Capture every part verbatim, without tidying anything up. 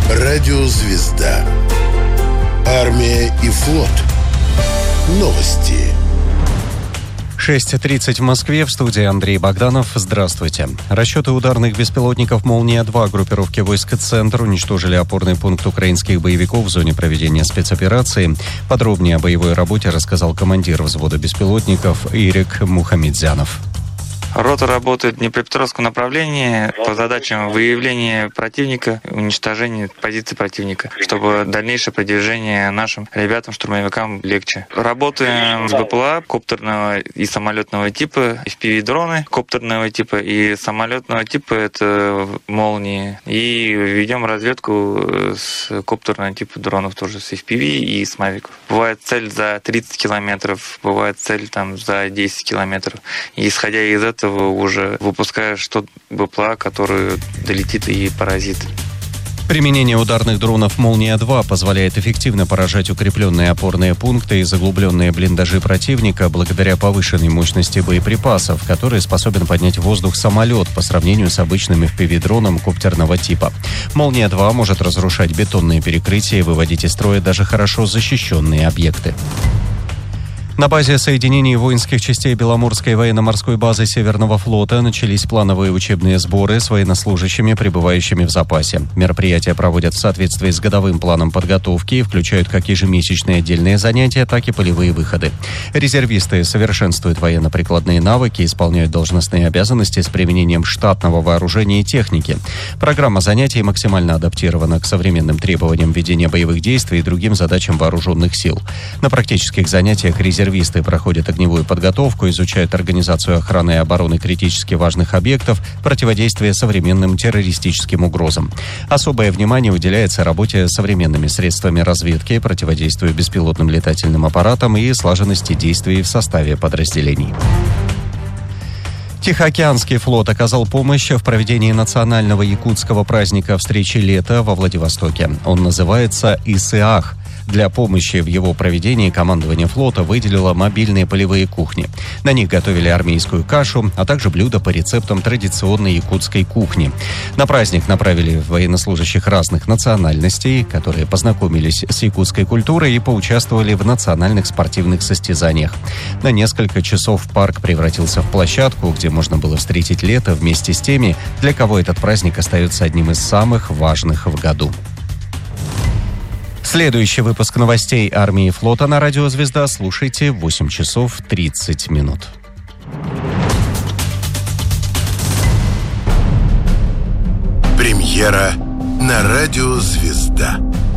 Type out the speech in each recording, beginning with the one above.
Радиозвезда. Армия и флот. Новости. шесть тридцать в Москве, в студии Андрей Богданов. Здравствуйте. Расчеты ударных беспилотников «Молния-два» группировки войск «Центр» уничтожили опорный пункт украинских боевиков в зоне проведения спецоперации. Подробнее о боевой работе рассказал командир взвода беспилотников Ирик Мухамедзянов. Рота работает в Днепропетровском направлении по задачам выявления противника, уничтожения позиций противника, чтобы дальнейшее продвижение нашим ребятам, штурмовикам легче. Работаем с БПЛА коптерного и самолетного типа, эф пи ви-дроны коптерного типа и самолетного типа, это «Молнии». И ведем разведку с коптерного типа дронов тоже, с эф пи ви и с мавиков. Бывает цель за тридцать километров, бывает цель там за десять километров. И исходя из этого уже выпускаешь тот БПЛА, который долетит и поразит. Применение ударных дронов «Молния-два» позволяет эффективно поражать укрепленные опорные пункты и заглубленные блиндажи противника благодаря повышенной мощности боеприпасов, который способен поднять в воздух самолет по сравнению с обычным эф пи ви-дроном коптерного типа. «Молния-два» может разрушать бетонные перекрытия и выводить из строя даже хорошо защищенные объекты. На базе соединений воинских частей Беломорской военно-морской базы Северного флота начались плановые учебные сборы с военнослужащими, пребывающими в запасе. Мероприятия проводят в соответствии с годовым планом подготовки и включают как ежемесячные отдельные занятия, так и полевые выходы. Резервисты совершенствуют военно-прикладные навыки, исполняют должностные обязанности с применением штатного вооружения и техники. Программа занятий максимально адаптирована к современным требованиям ведения боевых действий и другим задачам вооруженных сил. На практических занятиях резервисты Резервисты проходят огневую подготовку, изучают организацию охраны и обороны критически важных объектов, противодействие современным террористическим угрозам. Особое внимание уделяется работе с современными средствами разведки, противодействию беспилотным летательным аппаратам и слаженности действий в составе подразделений. Тихоокеанский флот оказал помощь в проведении национального якутского праздника встречи лета во Владивостоке. Он называется «Исыах». Для помощи в его проведении командование флота выделило мобильные полевые кухни. На них готовили армейскую кашу, а также блюда по рецептам традиционной якутской кухни. На праздник направили военнослужащих разных национальностей, которые познакомились с якутской культурой и поучаствовали в национальных спортивных состязаниях. На несколько часов парк превратился в площадку, где можно было встретить лето вместе с теми, для кого этот праздник остается одним из самых важных в году. Следующий выпуск новостей армии и флота на радио «Звезда» слушайте в восемь часов тридцать минут. Премьера на радио «Звезда».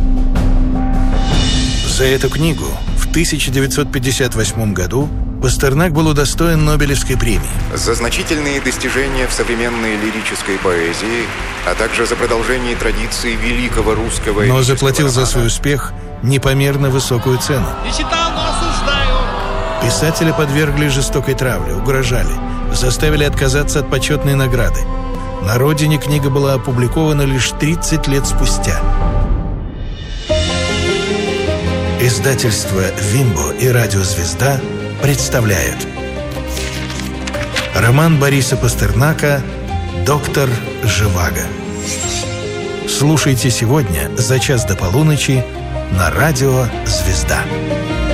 За эту книгу в тысяча девятьсот пятьдесят восьмом году Пастернак был удостоен Нобелевской премии. За значительные достижения в современной лирической поэзии, а также за продолжение традиции великого русского... Но заплатил за свой успех непомерно высокую цену. Не читал, но осуждаю. Писателя подвергли жестокой травле, угрожали, заставили отказаться от почетной награды. На родине книга была опубликована лишь тридцать лет спустя. Издательство «Вимбо» и радио «Звезда» представляют роман Бориса Пастернака «Доктор Живаго». Слушайте сегодня за час до полуночи на радио «Звезда».